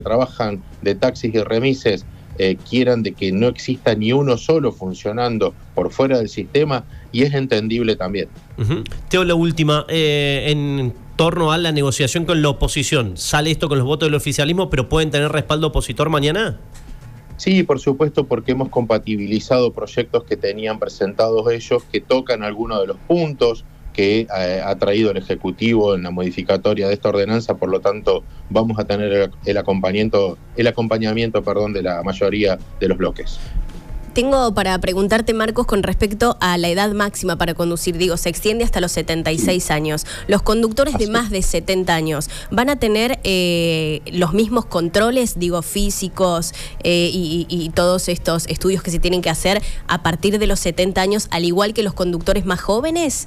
trabajan de taxis y remises quieran de que no exista ni uno solo funcionando por fuera del sistema, y es entendible también. Teo, la última, en torno a la negociación con la oposición, ¿sale esto con los votos del oficialismo, pero pueden tener respaldo opositor mañana? Sí, por supuesto, porque hemos compatibilizado proyectos que tenían presentados ellos, que tocan algunos de los puntos que ha traído el Ejecutivo en la modificatoria de esta ordenanza. Por lo tanto, vamos a tener el acompañamiento de la mayoría de los bloques. Tengo para preguntarte, Marcos, con respecto a la edad máxima para conducir. Digo, se extiende hasta los 76 años. ¿Los conductores de más de 70 años van a tener los mismos controles, digo, físicos y todos estos estudios que se tienen que hacer a partir de los 70 años, al igual que los conductores más jóvenes?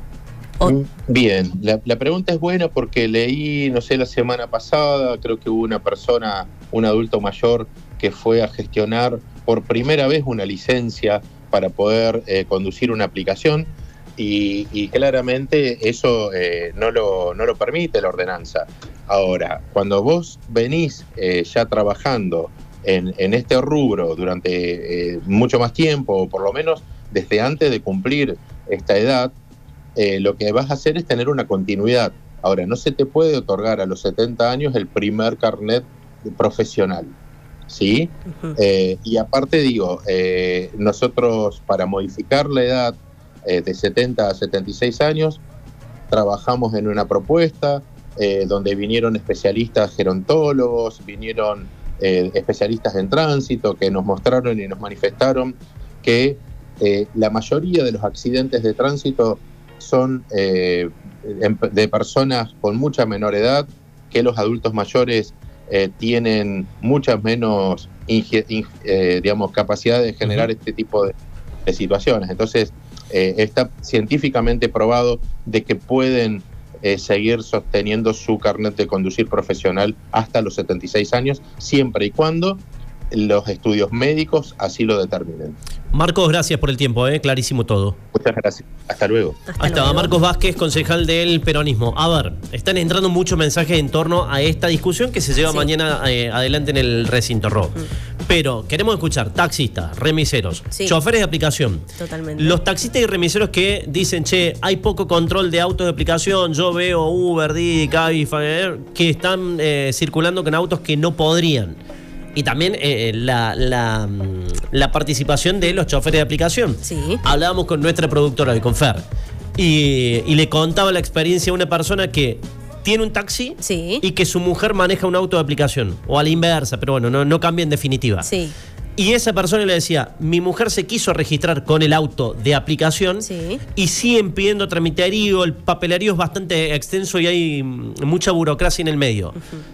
Bien, la pregunta es buena porque leí, no sé, la semana pasada, creo que hubo una persona, un adulto mayor, que fue a gestionar por primera vez una licencia para poder conducir una aplicación, y claramente eso no lo permite la ordenanza. Ahora, cuando vos venís ya trabajando en este rubro durante mucho más tiempo, o por lo menos desde antes de cumplir esta edad, lo que vas a hacer es tener una continuidad. Ahora, no se te puede otorgar a los 70 años el primer carnet profesional, ¿sí? Y aparte digo, nosotros para modificar la edad de 70 a 76 años, trabajamos en una propuesta donde vinieron especialistas gerontólogos, vinieron especialistas en tránsito, que nos mostraron y nos manifestaron que la mayoría de los accidentes de tránsito son de personas con mucha menor edad, que los adultos mayores tienen muchas menos capacidad de generar este tipo de situaciones. Entonces está científicamente probado de que pueden seguir sosteniendo su carnet de conducir profesional hasta los 76 años, siempre y cuando los estudios médicos así lo determinen. Marcos, gracias por el tiempo, clarísimo todo. Muchas gracias. Hasta luego. Ahí estaba Marcos Vázquez, concejal del peronismo. A ver, están entrando muchos mensajes en torno a esta discusión que se lleva mañana adelante en el recinto RO. Pero queremos escuchar taxistas, remiseros, choferes de aplicación. Totalmente. Los taxistas y remiseros que dicen, che, hay poco control de autos de aplicación, yo veo Uber, Didi, Cabify, que están circulando con autos que no podrían. Y también la participación de los choferes de aplicación. Hablábamos con nuestra productora hoy, con Fer, y le contaba la experiencia de una persona que tiene un taxi y que su mujer maneja un auto de aplicación, o a la inversa, pero bueno, no cambia en definitiva. Y esa persona le decía, mi mujer se quiso registrar con el auto de aplicación y siguen pidiendo tramiterío, el papelerío es bastante extenso y hay mucha burocracia en el medio.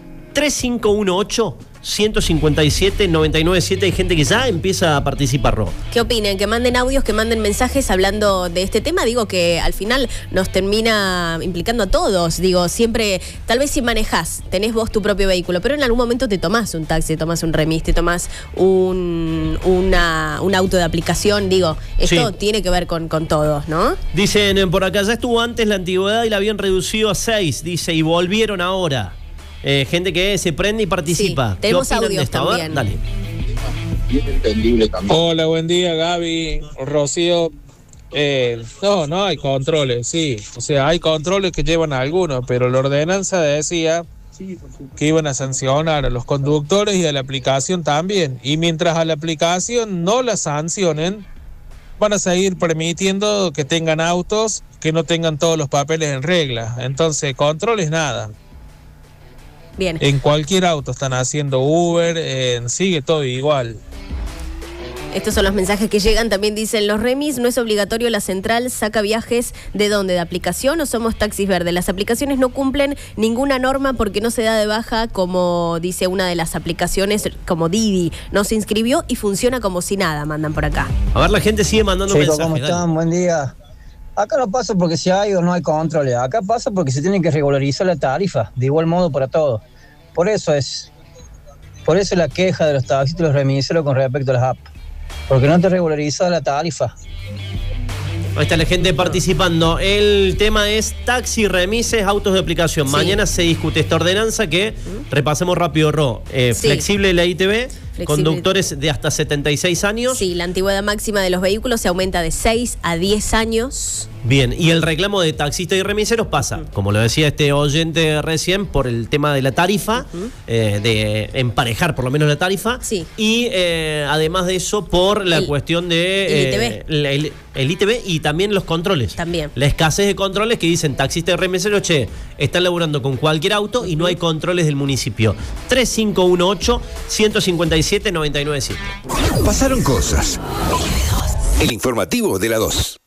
3518-157-997. Hay gente que ya empieza a participar, Ro. ¿Qué opinan? Que manden audios, que manden mensajes hablando de este tema. Digo que al final nos termina implicando a todos. Digo, siempre, tal vez si manejás, tenés vos tu propio vehículo, pero en algún momento te tomás un taxi, te tomás un remis, te tomás un auto de aplicación. Digo, esto tiene que ver con todos, ¿no? Dicen por acá, ya estuvo antes la antigüedad y la habían reducido a 6, dice, y volvieron ahora. Gente que se prende y participa. Tenemos audios también. Dale. Bien entendible también. Hola, buen día, Gaby, Rocío. No hay controles, sí. O sea, hay controles que llevan a algunos, pero la ordenanza decía que iban a sancionar a los conductores y a la aplicación también. Y mientras a la aplicación no la sancionen, van a seguir permitiendo que tengan autos que no tengan todos los papeles en regla. Entonces, controles nada. Bien. En cualquier auto están haciendo Uber, sigue todo igual. Estos son los mensajes que llegan. También dicen, los remis no es obligatorio, la central saca viajes ¿de dónde? ¿De aplicación o somos taxis verdes? Las aplicaciones no cumplen ninguna norma porque no se da de baja, como dice una de las aplicaciones, como Didi. No se inscribió y funciona como si nada, mandan por acá. A ver, la gente sigue mandando mensajes. ¿Cómo están? Buen día. Acá no pasa porque si hay o no hay controles. Acá pasa porque se tiene que regularizar la tarifa, de igual modo para todos. Por eso es la queja de los taxistas y los remiseros con respecto a las apps. Porque no te regulariza la tarifa. Ahí está la gente participando. El tema es taxi, remises, autos de aplicación. Sí. Mañana se discute esta ordenanza que, repasemos rápido, Ro. Sí. Flexible la ITV, Flexible. Conductores de hasta 76 años. Sí, la antigüedad máxima de los vehículos se aumenta de 6 a 10 años. Bien, y el reclamo de taxistas y remiseros pasa, como lo decía este oyente recién, por el tema de la tarifa, de emparejar por lo menos la tarifa. Sí. Y además de eso, por la cuestión de el ITV y también los controles. También. La escasez de controles que dicen taxistas y remiseros, che, están laburando con cualquier auto y no hay controles del municipio. 3518-157-997. Pasaron cosas. El informativo de la 2.